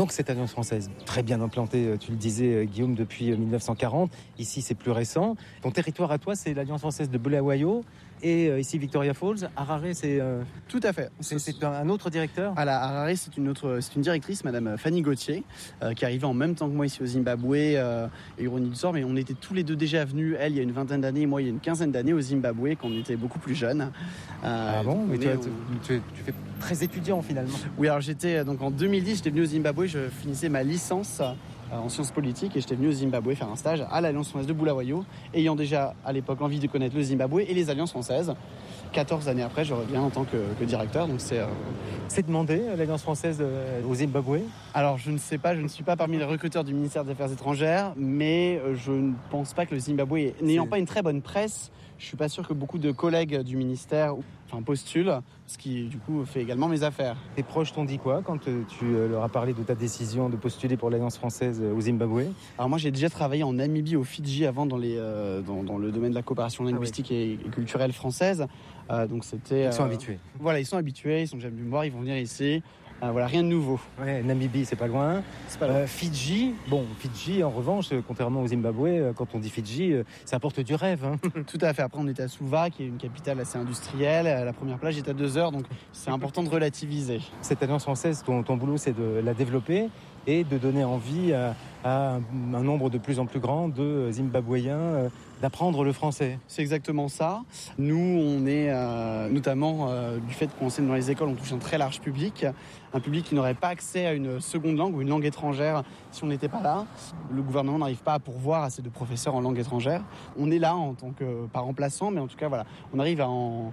Donc cette alliance française, très bien implantée, tu le disais Guillaume, depuis 1940. Ici c'est plus récent. Ton territoire à toi, c'est l'alliance française de Bulawayo. Et ici Victoria Falls. Harare, c'est... Tout à fait. C'est un autre directeur. À la Harare, c'est une directrice, Madame Fanny Gauthier, qui est arrivée en même temps que moi ici au Zimbabwe et ironie du sort, mais on était tous les deux déjà venus, elle il y a une vingtaine d'années, moi il y a une quinzaine d'années au Zimbabwe, quand on était beaucoup plus jeunes. Ah bon, mais tu fais très étudiant finalement. Oui, alors j'étais donc en 2010, j'étais venu au Zimbabwe, je finissais ma licence en sciences politiques et j'étais venu au Zimbabwe faire un stage à l'Alliance française de Bulawayo, ayant déjà à l'époque envie de connaître le Zimbabwe et les alliances françaises. 14 années après, je reviens en tant que directeur. Donc c'est demandé, l'Alliance française au Zimbabwe? Alors, je ne sais pas, je ne suis pas parmi les recruteurs du ministère des Affaires étrangères, mais je ne pense pas que le Zimbabwe, n'ayant pas une très bonne presse, je ne suis pas sûr que beaucoup de collègues du ministère postulent, ce qui, du coup, fait également mes affaires. Tes proches t'ont dit quoi quand tu leur as parlé de ta décision de postuler pour l'Alliance française au Zimbabwe? Alors moi, j'ai déjà travaillé en Namibie, au Fidji, avant dans le domaine de la coopération linguistique et culturelle française. Donc c'était... Ils sont habitués. Voilà, ils sont habitués, ils sont jamais venus me voir, ils vont venir ici. Voilà, rien de nouveau. Ouais, Namibie, c'est pas loin. Fidji, en revanche, contrairement au Zimbabwe, quand on dit Fidji, ça apporte du rêve. Hein. Tout à fait. Après, on était à Suva, qui est une capitale assez industrielle. La première plage est à 2 heures, donc c'est important de relativiser. Cette alliance française, ton boulot, c'est de la développer et de donner envie à un nombre de plus en plus grand de Zimbabwéens d'apprendre le français. C'est exactement ça. Nous, on est notamment du fait qu'on enseigne dans les écoles, on touche un très large public, un public qui n'aurait pas accès à une seconde langue ou une langue étrangère si on n'était pas là. Le gouvernement n'arrive pas à pourvoir assez de professeurs en langue étrangère. On est là en tant que pas remplaçant, mais en tout cas, voilà, on arrive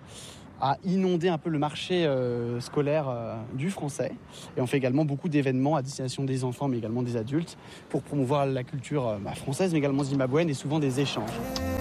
à inonder un peu le marché scolaire du français. Et on fait également beaucoup d'événements à destination des enfants, mais également des adultes, pour promouvoir la culture française, mais également zimbabwéenne, et souvent des échanges.